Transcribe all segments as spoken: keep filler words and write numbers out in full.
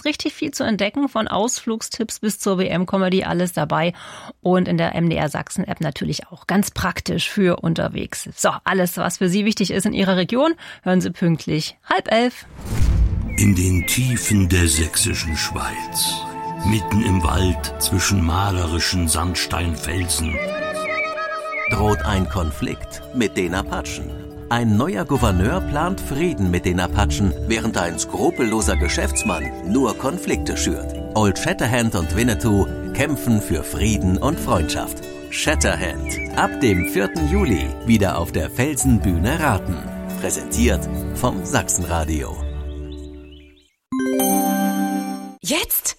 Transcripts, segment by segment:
ist richtig viel zu entdecken, von Ausflugstipps bis zur W M-Comedy, alles dabei. Und in der M D R Sachsen-App natürlich auch ganz praktisch für unterwegs. So, alles, was für Sie wichtig ist in Ihrer Region, hören Sie pünktlich halb elf. In den Tiefen der sächsischen Schweiz, mitten im Wald zwischen malerischen Sandsteinfelsen, droht ein Konflikt mit den Apachen. Ein neuer Gouverneur plant Frieden mit den Apachen, während ein skrupelloser Geschäftsmann nur Konflikte schürt. Old Shatterhand und Winnetou kämpfen für Frieden und Freundschaft. Shatterhand, ab dem vierten Juli wieder auf der Felsenbühne Raten. Präsentiert vom Sachsenradio. Jetzt?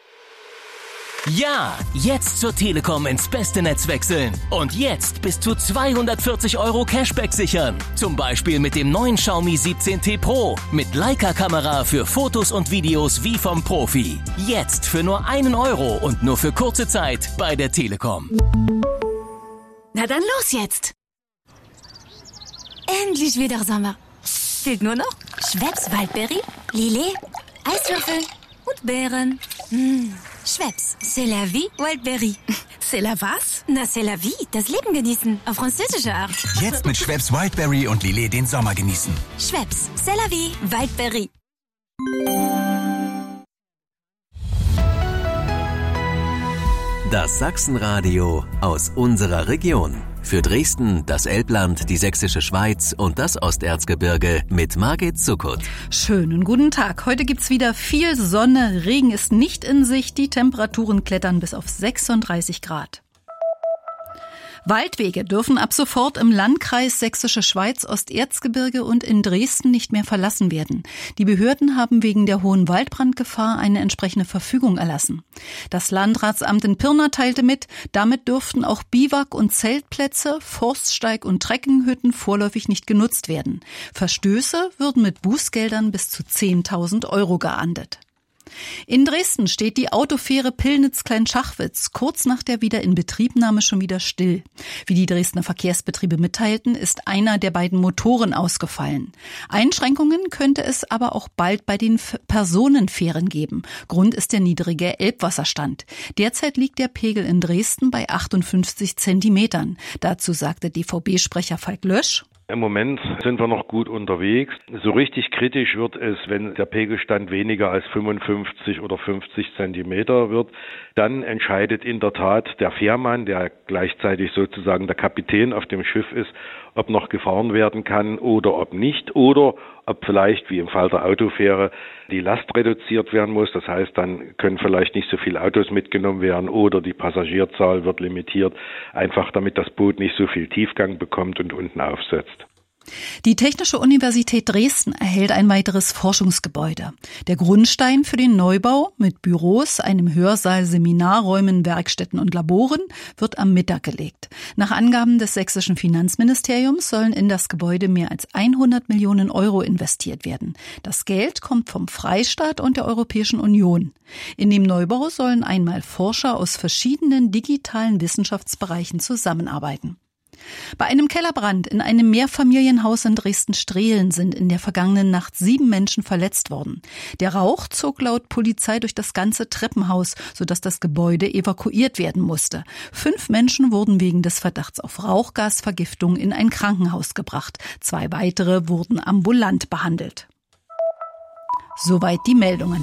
Ja, jetzt zur Telekom ins beste Netz wechseln. Und jetzt bis zu zweihundertvierzig Euro Cashback sichern. Zum Beispiel mit dem neuen Xiaomi siebzehn T Pro. Mit Leica-Kamera für Fotos und Videos wie vom Profi. Jetzt für nur einen Euro und nur für kurze Zeit bei der Telekom. Na dann los jetzt. Endlich wieder Sommer. Fehlt nur noch Schweppes Waldberry, Lillet, Eiswürfel und Beeren. Mmh. Schweppes, c'est la vie, Wildberry. C'est la was? Na, c'est la vie, das Leben genießen, auf französische Art. Jetzt mit Schweppes Wildberry und Lillet den Sommer genießen. Schweppes, c'est la vie, Wildberry. Das Sachsenradio aus unserer Region. Für Dresden, das Elbland, die Sächsische Schweiz und das Osterzgebirge mit Margit Zuckert. Schönen guten Tag. Heute gibt's wieder viel Sonne. Regen ist nicht in Sicht. Die Temperaturen klettern bis auf sechsunddreißig Grad. Waldwege dürfen ab sofort im Landkreis Sächsische Schweiz, Osterzgebirge und in Dresden nicht mehr verlassen werden. Die Behörden haben wegen der hohen Waldbrandgefahr eine entsprechende Verfügung erlassen. Das Landratsamt in Pirna teilte mit, damit dürften auch Biwak- und Zeltplätze, Forststeig- und Trekkinghütten vorläufig nicht genutzt werden. Verstöße würden mit Bußgeldern bis zu zehntausend Euro geahndet. In Dresden steht die Autofähre Pillnitz-Kleinschachwitz kurz nach der Wiederinbetriebnahme schon wieder still. Wie die Dresdner Verkehrsbetriebe mitteilten, ist einer der beiden Motoren ausgefallen. Einschränkungen könnte es aber auch bald bei den Personenfähren geben. Grund ist der niedrige Elbwasserstand. Derzeit liegt der Pegel in Dresden bei achtundfünfzig Zentimetern. Dazu sagte D V B-Sprecher Falk Lösch: Im Moment sind wir noch gut unterwegs. So richtig kritisch wird es, wenn der Pegelstand weniger als fünfundfünfzig oder fünfzig Zentimeter wird. Dann entscheidet in der Tat der Fährmann, der gleichzeitig sozusagen der Kapitän auf dem Schiff ist, ob noch gefahren werden kann oder ob nicht. Oder ob vielleicht, wie im Fall der Autofähre, die Last reduziert werden muss. Das heißt, dann können vielleicht nicht so viele Autos mitgenommen werden oder die Passagierzahl wird limitiert, einfach damit das Boot nicht so viel Tiefgang bekommt und unten aufsetzt. Die Technische Universität Dresden erhält ein weiteres Forschungsgebäude. Der Grundstein für den Neubau mit Büros, einem Hörsaal, Seminarräumen, Werkstätten und Laboren wird am Mittag gelegt. Nach Angaben des sächsischen Finanzministeriums sollen in das Gebäude mehr als hundert Millionen Euro investiert werden. Das Geld kommt vom Freistaat und der Europäischen Union. In dem Neubau sollen einmal Forscher aus verschiedenen digitalen Wissenschaftsbereichen zusammenarbeiten. Bei einem Kellerbrand in einem Mehrfamilienhaus in Dresden-Strehlen sind in der vergangenen Nacht sieben Menschen verletzt worden. Der Rauch zog laut Polizei durch das ganze Treppenhaus, sodass das Gebäude evakuiert werden musste. Fünf Menschen wurden wegen des Verdachts auf Rauchgasvergiftung in ein Krankenhaus gebracht. Zwei weitere wurden ambulant behandelt. Soweit die Meldungen.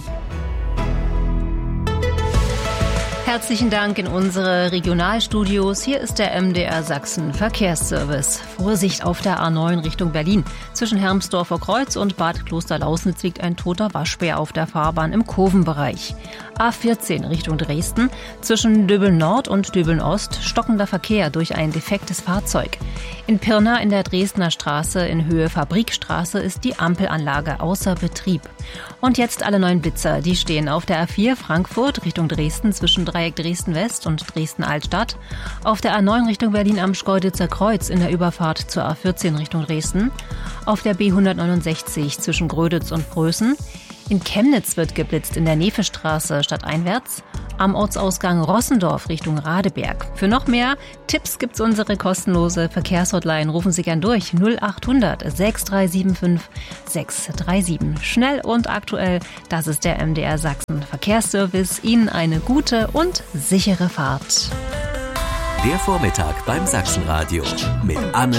Herzlichen Dank in unsere Regionalstudios. Hier ist der M D R Sachsen Verkehrsservice. Vorsicht auf der A neun Richtung Berlin. Zwischen Hermsdorfer Kreuz und Bad Klosterlausnitz liegt ein toter Waschbär auf der Fahrbahn im Kurvenbereich. A vierzehn Richtung Dresden. Zwischen Döbeln Nord und Döbeln Ost stockender Verkehr durch ein defektes Fahrzeug. In Pirna in der Dresdner Straße in Höhe Fabrikstraße ist die Ampelanlage außer Betrieb. Und jetzt alle neuen Blitzer. Die stehen auf der A vier Frankfurt Richtung Dresden zwischen Dreieck Dresden-West und Dresden-Altstadt. Auf der A neun Richtung Berlin am Schkeuditzer Kreuz in der Überfahrt zur A vierzehn Richtung Dresden. Auf der B hundertneunundsechzig zwischen Gröditz und Prösen. In Chemnitz wird geblitzt in der Nefestraße stadteinwärts. am Ortsausgang Rossendorf Richtung Radeberg. Für noch mehr Tipps gibt's unsere kostenlose Verkehrshotline. Rufen Sie gern durch null acht hundert sechs drei sieben fünf sechs drei sieben. Schnell und aktuell, das ist der M D R Sachsen Verkehrsservice. Ihnen eine gute und sichere Fahrt. Der Vormittag beim Sachsenradio mit Anne